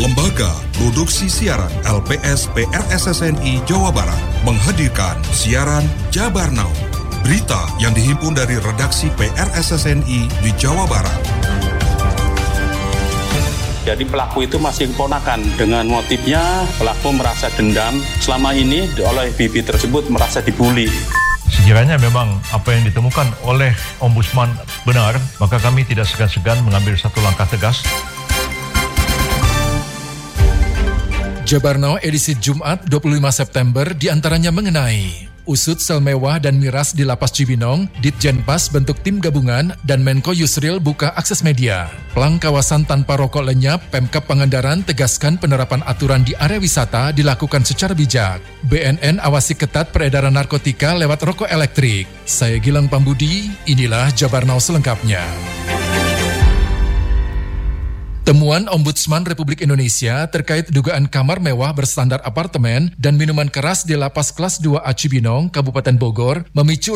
Lembaga Produksi Siaran LPS PRSSNI Jawa Barat menghadirkan siaran Jabar Now, berita yang dihimpun dari redaksi PRSSNI di Jawa Barat. Jadi pelaku itu masih keponakan. Dengan motifnya pelaku merasa dendam selama ini oleh bibi tersebut merasa dibully. Sekiranya memang apa yang ditemukan oleh Ombudsman benar, maka kami tidak segan-segan mengambil satu langkah tegas. Jabar Now edisi Jumat 25 September diantaranya mengenai usut sel mewah dan miras di Lapas Cibinong, Ditjenpas bentuk tim gabungan, dan Menko Yusril buka akses media. Plang kawasan tanpa rokok lenyap, Pemkab Pangandaran tegaskan penerapan aturan di area wisata dilakukan secara bijak. BNN awasi ketat peredaran narkotika lewat rokok elektrik. Saya Gilang Pambudi, inilah Jabar Now selengkapnya. Temuan Ombudsman Republik Indonesia terkait dugaan kamar mewah berstandar apartemen dan minuman keras di Lapas Kelas 2A Cibinong, Kabupaten Bogor, memicu